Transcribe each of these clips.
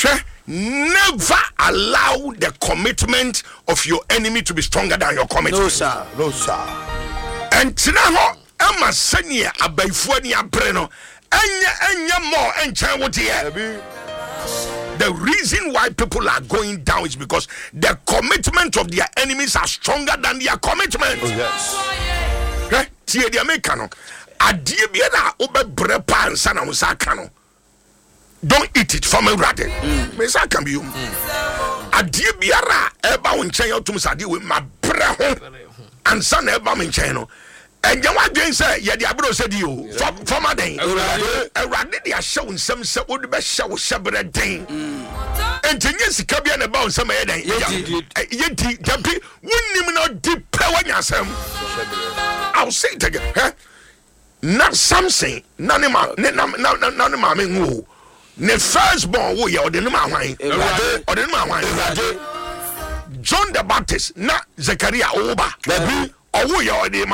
Never allow the commitment of your enemy to be stronger than your commitment. No sir. And tinaho Emma Senya Abayfuani Abreno Enya more and the reason why people are going down is because the commitment of their enemies are stronger than their commitment. Oh, yes. Tie the Americano. Adie biara obe brepa ansa na musakano. Don't eat it from a rade. Me say can be adie biara eba wo nchen yotum sade we ma bre ho ansa na eba me nchen no. And you want to say, yeah, the abro said you from a day. A rabbit, they are showing some would be show separate thing. And to yes, Cabian about some day. Yet, Jumpy, wouldn't even know deep power yourself. I'll say it again, not something, none of my who. The firstborn, we are the Numa or the Numa. John the Baptist, not Zechariah Oba. Oh, you are the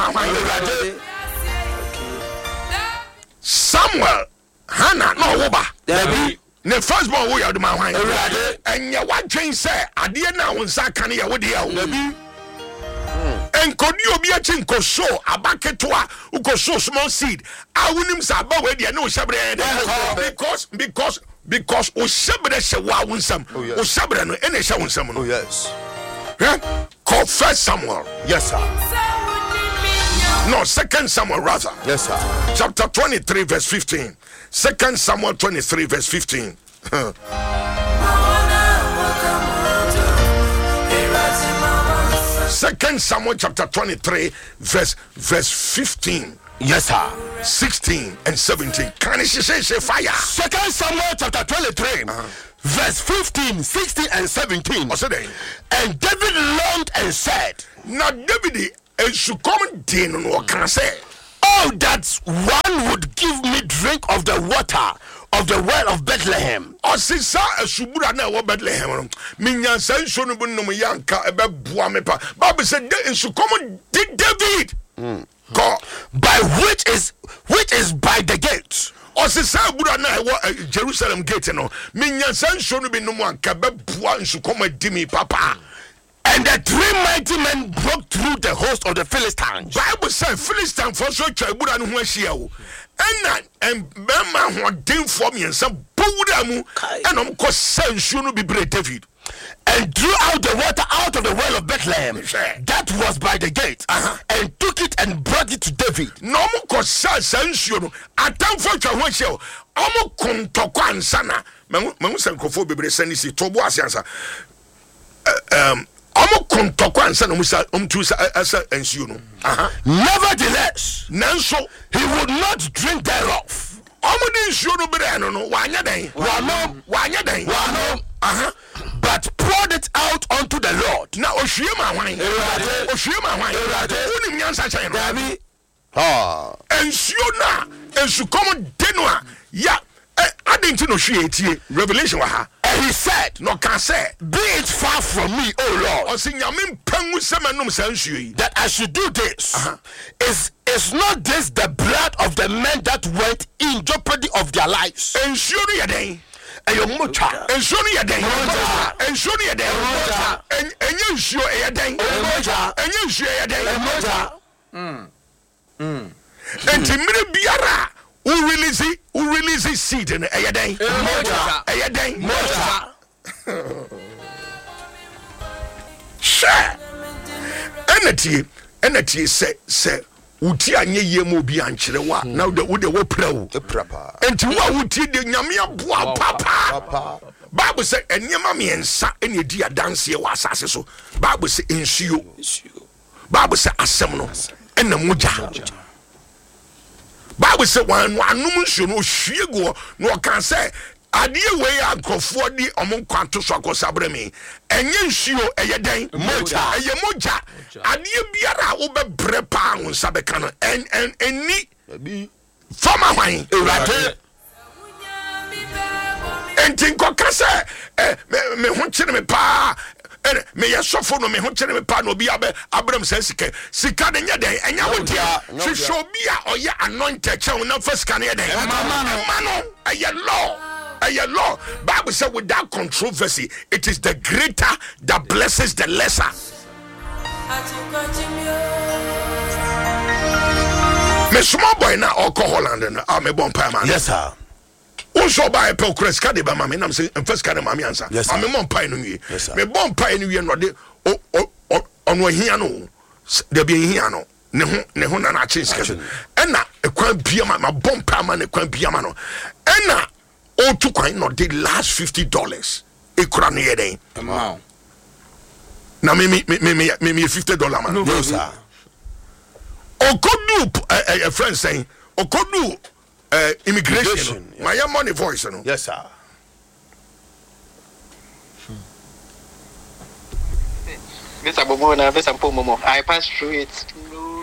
Samuel, Hannah, no Oba. The firstborn, we are the man. And you what Jane said, I didn't know when Sakani would you. And could you be a chinko show a bucket to who could show small seed? I wouldn't say about where you know Shabre because Shabre Shawa some, Shabre and any show some. Oh, yes. Call First Samuel. Yes, sir. No, 2 Samuel rather. Yes, sir. Chapter 23 verse 15. 2 Samuel 23 verse 15. 2 Samuel chapter 23 verse 15. Yes, sir. 16 and 17. Can you say fire? 2 Samuel chapter 23. Verse 15, 16, and 17. And David longed and said, now David should come in or can say, oh, that one would give me drink of the water of the well of Bethlehem. Oh, sister, a subura na wa Bethlehem. Minya senso no bunno mo yanka ebe bua me pa. Bible said they should come David. God, by which is by the gate. Osisa bura na Jerusalem gate no. Minya senso no bi no mo anka be bua nsu come di me papa. And the three mighty men broke through the host of the Philistines. Bible said Philistine for so twa bura no ho ahia wo. And bema ho den for me nsam bura mu enom ko senso no bi bre David. And drew out the water out of the well of Bethlehem that was by the gate, and took it and brought it to David. No mo ko senso no atamfo twa ho ahia omo kontoko ansana me sankofo bebre sanisi tobo asiansa nevertheless, nanso he would not drink thereof. But poured it out unto the Lord. Now, and Siona, and Sukoma Denua, ya. I didn't know she Revelation. And he said, no can say, be it far from me, O Lord, that I should do this. Is not this the blood of the men that went in jeopardy of their lives? And surely a day. And your mocha, and surely a day, and surely a day, and you sure a day, and you sure a day, and Timmy Biara. Who release seed in a day? Share. Energy say uti anye ye mo bi ankyere wa now the wo pro enti wa uti de nyame aboa papa Bible say enyema miensa ene di adanse wa asase so Bible say ensuo Bible say asem no ena moja Bible say one anum nsuo no hwie go no kan say ade we ankofo di omon kwanto so akosabre me enye nsuo eye den moja eye moja ade biara wo be bre pa ho sabeka no eni fama hwan ewrade entin ko kase me ho kyere me pa me yesofo no me ho kyere me pa no obi abram sika de nya den enya wodia hwehwe obi a oye anointed che na fa sika ne den mama no eye law A law. Bible said without controversy, it is the greater that blesses the lesser. Me small boy na alcohol and me bon pie man. Yes sir. Also buy a pel cresca de mama and I'm saying first kind of mammy answer. Yes, I'm a mon pie no ye. Yes, sir. Me bon pie no ye no de on we here no. There be here no. Ne ho na change schedule. Ena e kwan bia ma bon pie man e kwan bia ma no. Ena o to kwan no the last $50 e kura no ye den. Wow. Na me $50 man. No sir. Okodu a friend saying Okodu immigration. My money voice no. Yes sir. Mr. Bomona, Mr. Pomomo, I passed through it. No,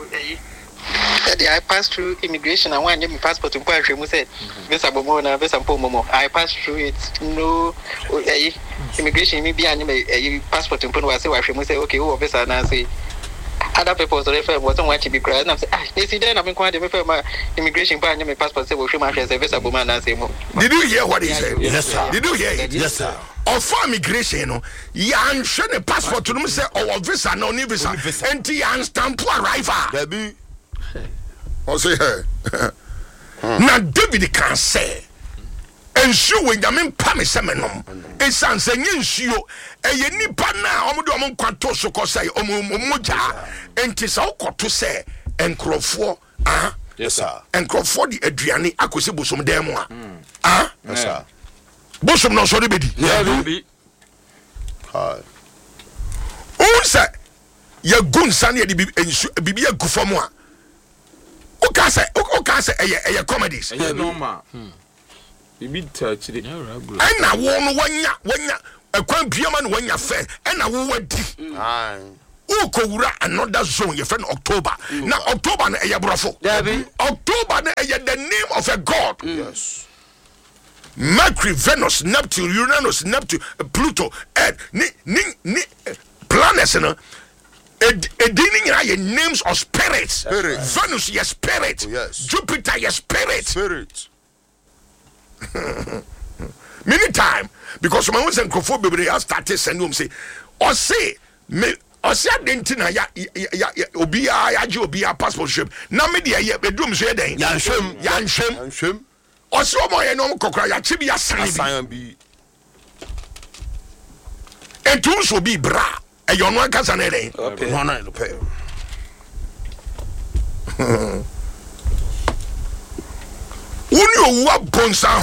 I passed through immigration. I want my passport to Puerto Rico. Said, Mr. Bomona, Mr. Pomomo, I passed through it. No, immigration. Maybe I need a passport to Puerto Rico. Say, okay, who officer now say. Other people so refer wasn't watching be crying. I'm saying, they see then I've been quite a my immigration ban my passport say we my service a woman and say. Did you hear what he said? Yes sir. Did you hear it? Yes sir. Or for immigration, no, yan should a passport to them say or visa no ni visa. And yan stamp arrival. Baby. Or say her. Now David can say. And show when you mean Pamisemenum. A son saying you a nipa na omudu omon kwato so ko say omoja enti sa okọ to say enkrofo yes sir enkrofo di aduane akosi bosom dem a yes sir bosom no so de bedi Be. hi say ya gunsa na di bibi agufo mu a o ka say eye comedies Normal. Bibi touch it. and na wo no wanya ekwan biama no wanya fe and na wo wadi hi ukowura another zone your friend October na October na eye brofo October na eye the name of a god. yes Mercury, Venus, Neptune, Uranus, Neptune, Pluto, ni planets no edini names of spirits. Venus your spirit. Yes. Jupiter your spirit. Many time because my own xenophobia has started sending say or say me or say dentina ya obia ya ji obia passport ship na me de ya bedum so den yanhwem or so mo ye no kokra ya chi bia san bi etu so bi bra e yo no aka san den okay no no pay woni owu abonsa